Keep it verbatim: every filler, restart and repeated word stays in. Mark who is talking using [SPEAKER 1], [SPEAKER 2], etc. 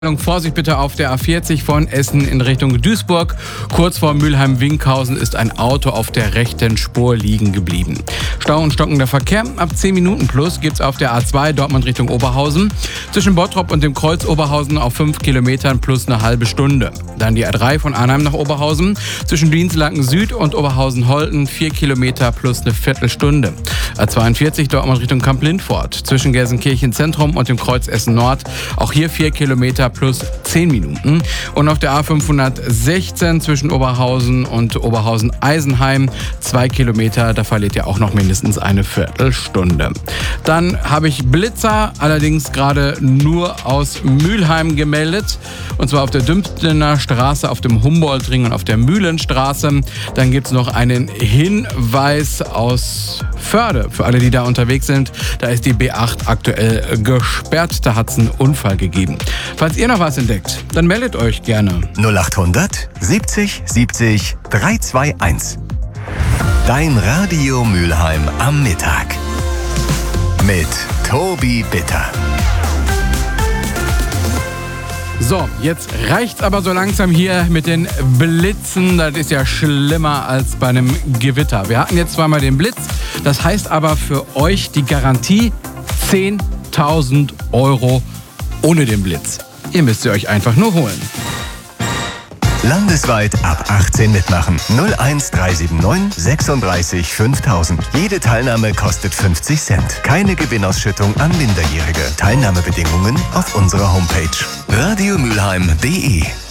[SPEAKER 1] Vorsicht bitte auf der A vierzig von Essen in Richtung Duisburg. Kurz vor Mülheim-Winkhausen ist ein Auto auf der rechten Spur liegen geblieben. Stau und stockender Verkehr. Ab zehn Minuten plus gibt's auf der A zwei Dortmund Richtung Oberhausen. Zwischen Bottrop und dem Kreuz Oberhausen auf fünf Kilometern plus eine halbe Stunde. Dann die A drei von Arnheim nach Oberhausen. Zwischen Dienstlaken Süd und Oberhausen-Holten vier Kilometer plus eine Viertelstunde. A zweiundvierzig Dortmund Richtung Kamp-Lindfort. Zwischen Gelsenkirchen Zentrum und dem Kreuz Essen Nord. Auch hier vier Kilometer plus zehn Minuten. Und auf der A fünfhundertsechzehn zwischen Oberhausen und Oberhausen-Eisenheim zwei Kilometer, da verliert ihr auch noch mindestens eine Viertelstunde. Dann habe ich Blitzer, allerdings gerade nur aus Mülheim gemeldet. Und zwar auf der Dümptener Straße, auf dem Humboldtring und auf der Mühlenstraße. Dann gibt es noch einen Hinweis aus Förde für alle, die da unterwegs sind. Da ist die B acht aktuell gesperrt. Da hat es einen Unfall gegeben. Falls ihr noch was entdeckt, dann meldet euch gerne.
[SPEAKER 2] null achthundert siebzig siebzig dreihunderteinundzwanzig. Dein Radio Mülheim am Mittag. Mit Tobi Bitter.
[SPEAKER 1] So, jetzt reicht's aber so langsam hier mit den Blitzen. Das ist ja schlimmer als bei einem Gewitter. Wir hatten jetzt zweimal den Blitz. Das heißt aber für euch die Garantie zehntausend Euro ohne den Blitz. Ihr müsst sie euch einfach nur holen.
[SPEAKER 2] Landesweit ab achtzehn mitmachen. null eins drei sieben neun sechsunddreißig fünftausend. Jede Teilnahme kostet fünfzig Cent. Keine Gewinnausschüttung an Minderjährige. Teilnahmebedingungen auf unserer Homepage. radiomülheim punkt de